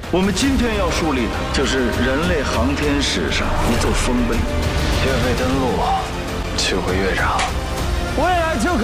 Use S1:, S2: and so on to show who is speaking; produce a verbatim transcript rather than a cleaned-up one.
S1: 我们今天要树立的就是人类航天史上一座丰碑。
S2: 月背登陆，取回月长。
S3: 未来就